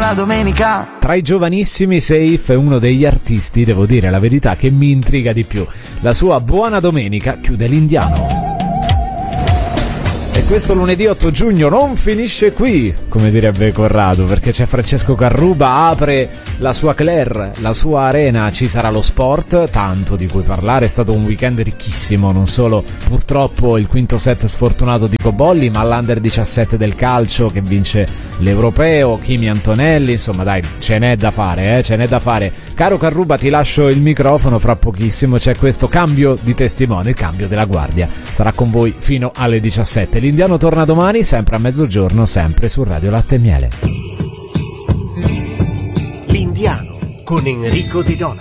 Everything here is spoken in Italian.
buona domenica. Tra i giovanissimi Seif è uno degli artisti, devo dire la verità, che mi intriga di più. La sua Buona Domenica chiude l'Indiano. E questo lunedì 8 giugno non finisce qui, come direbbe Corrado, perché c'è Francesco Carruba, apre la sua Claire, la sua arena, ci sarà lo sport, tanto di cui parlare, è stato un weekend ricchissimo, non solo purtroppo il quinto set sfortunato di Cobolli, ma l'Under 17 del calcio che vince l'Europeo, Kimi Antonelli, insomma dai, ce n'è da fare, ce n'è da fare. Caro Carruba, ti lascio il microfono, fra pochissimo c'è questo cambio di testimone, il cambio della guardia, sarà con voi fino alle 17. L'Indiano torna domani, sempre a mezzogiorno, sempre su Radio Latte e Miele. L'Indiano con Enrico Di Dona.